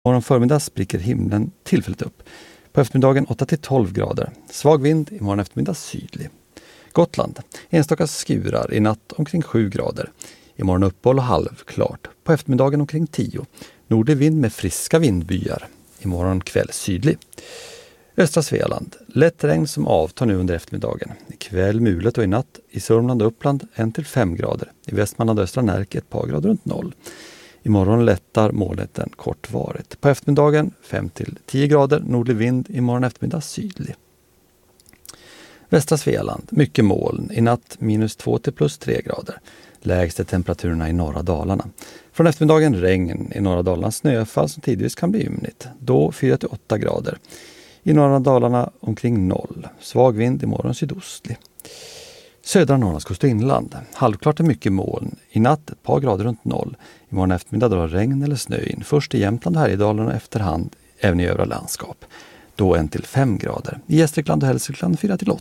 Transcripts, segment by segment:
Morgon förmiddag spricker himlen tillfälligt upp. På eftermiddagen 8-12 grader. Svag vind, imorgon eftermiddag sydlig. Gotland. Enstaka skurar, i natt omkring 7 grader. Imorgon uppehåll och halvklart. På eftermiddagen omkring 10. Nordlig vind med friska vindbyar. Imorgon kväll sydlig. Östra Svealand. Lätt regn som avtar nu under eftermiddagen. Ikväll mulet och i natt i Sörmland och Uppland 1-5 grader. I Västmanland och Östra Närke ett par grader runt 0. Imorgon lättar molnet kortvarigt. På eftermiddagen 5-10 grader. Nordlig vind. Imorgon eftermiddag sydlig. Västra Svealand. Mycket moln. I natt -2 till +3 grader. Lägsta temperaturerna i norra Dalarna. Från eftermiddagen regn. I norra Dalarna snöfall som tidvis kan bli ymnigt. Då 4-8 grader. I norra Dalarna omkring 0. Svag vind, imorgon sydostlig. Södra Norrlandskust och inland. Halvklart är mycket moln. I natt ett par grader runt 0. Imorgon eftermiddag drar regn eller snö in. Först i Jämtland och Härjedalen och efterhand även i övriga landskap. Då 1-5 grader. I Gästrikland och Hälsingland 4-8.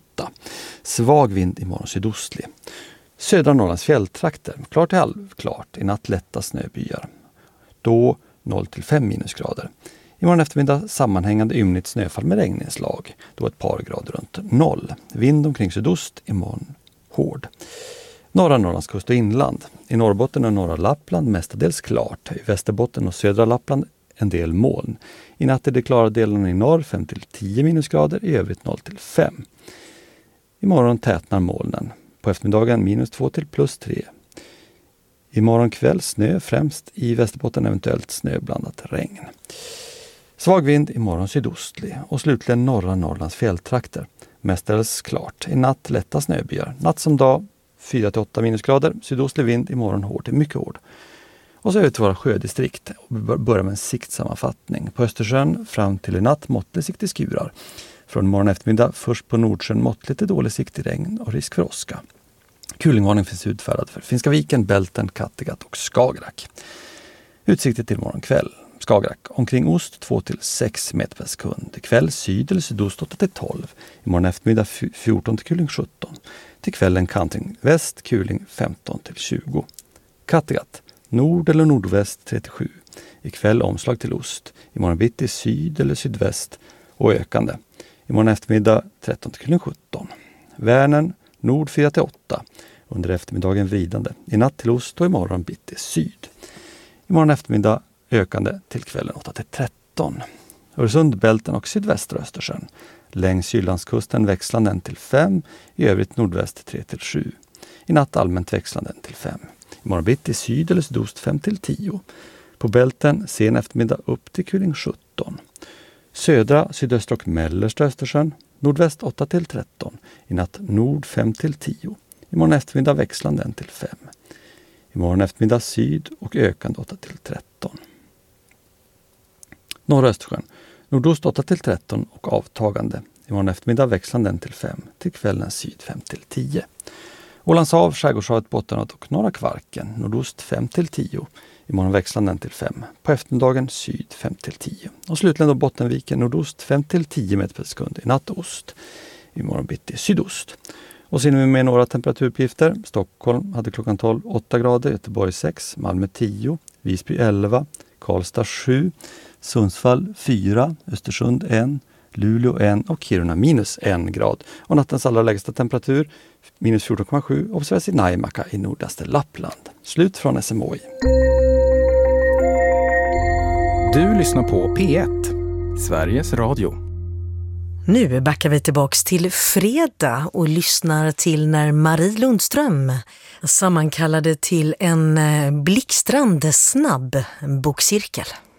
Svag vind, imorgon sydostlig. Södra Norrlands fjälltrakter. Klart till halvklart. I natt lätta snöbyar. Då 0-5 minusgrader. Imorgon eftermiddag sammanhängande ymnigt snöfall med regninslag. Då ett par grader runt 0. Vind omkring sydost, imorgon hård. Norra Norrlandskust och inland. I Norrbotten och norra Lappland mestadels klart. I Västerbotten och södra Lappland en del moln. I natt är det klara delen i norr 5-10 minusgrader, i övrigt 0-5. Imorgon tätnar molnen. På eftermiddagen -2 till +3. Imorgon kväll snö, främst i Västerbotten eventuellt snöblandat regn. Svag vind, imorgon sydostlig. Och slutligen norra Norrlands fjälltrakter. Mestadels klart. I natt lätta snöbyar. Natt som dag 4-8 minusgrader. Sydostlig vind, imorgon hård till mycket hård. Och så över till våra sjödistrikt. Vi börjar med en siktsammanfattning. På Östersjön fram till i natt måttlig sikt i skurar. Från morgon eftermiddag först på Nordsjön måttligt till dålig sikt i regn och risk för åska. Kulingvarning finns utfärdad för Finska viken, Bälten, Kattegatt och Skagerrak. Utsikter till morgon kväll. Skagerrak omkring ost 2-6 meter per sekund. Kväll syd eller sydost 8-12. Imorgon eftermiddag 14 till kuling 17. Till kvällen kantring väst, kuling 15-20. Kattegatt nord eller nordväst 37. Ikväll omslag till ost. Imorgon bitti syd eller sydväst och ökande. Imorgon eftermiddag 13 till kuling 17. Värnen nord 4-8. Under eftermiddagen vridande. I natt till ost och imorgon bitti syd. Imorgon eftermiddag ökande till kvällen 8-13. Öresund, Bälten och sydvästra Östersjön. Längs Jyllandskusten växlande 1-5. I övrigt nordväst 3-7. I natt allmänt växlande 1-5. Imorgon bitti syd eller sydost 5-10. På Bälten sen eftermiddag upp till kuling 17. Södra, sydöstra och mellersta Östersjön. Nordväst 8-13. I natt nord 5-10. Imorgon eftermiddag växlande 1-5. Imorgon eftermiddag syd och ökande 8-13. Norra Östersjön. Nordost 8-13 och avtagande. Imorgon eftermiddag växlande 1-5. Till kvällen syd 5-10. Ålandshav, Skärgårdshavet, Bottenhavet och norra Kvarken. Nordost 5-10. Imorgon växlande 1-5. På eftermiddagen syd 5-10. Och slutligen då Bottenviken. Nordost 5-10 meter per sekund. I natt ost. Imorgon bitti sydost. Och sen är vi med några temperaturuppgifter. Stockholm hade klockan 12 8 grader. Göteborg 6. Malmö 10. Visby 11. Karlstad 7. Sundsvall 4, Östersund 1, Luleå 1 och Kiruna -1 grad. Och nattens allra lägsta temperatur -14,7 observeras i Naimaka i nordligaste Lappland. Slut från SMHI. Du lyssnar på P1, Sveriges Radio. Nu backar vi tillbaks till fredag och lyssnar till när Marie Lundström sammankallade till en blixtrande snabb bokcirkel.